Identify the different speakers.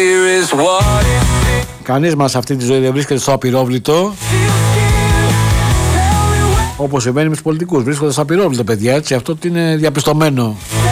Speaker 1: Κανείς μας αυτή τη ζωή δεν βρίσκεται στο απειρόβλητο. Όπως συμβαίνει με τους πολιτικούς, βρίσκονται στο απειρόβλητο, παιδιά, έτσι, αυτό είναι διαπιστωμένο.